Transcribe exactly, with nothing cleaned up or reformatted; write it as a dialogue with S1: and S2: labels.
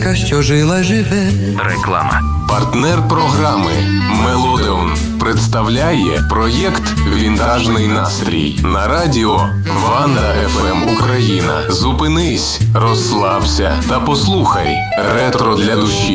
S1: музика, що жила, живе.
S2: Реклама.
S3: Партнер програми Мелодеон представляє проєкт «Вінтажний настрій» на радіо Ванда еф ем Україна. Зупинись, розслабся та послухай ретро для душі.